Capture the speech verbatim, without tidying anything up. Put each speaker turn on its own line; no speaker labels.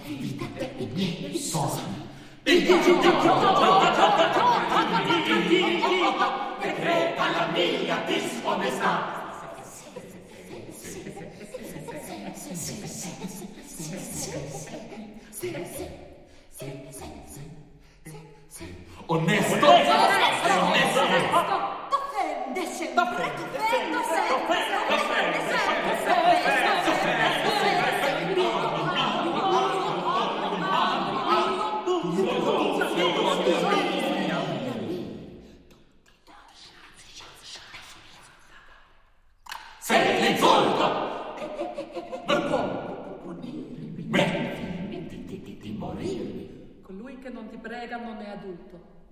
i miei sogni. Decreta la mia disonestà. Onesto, onesto,
Difendese,
sei l'insulto. Non può punirmi. Beh, di morirmi.
Colui che non ti prega non è adulto.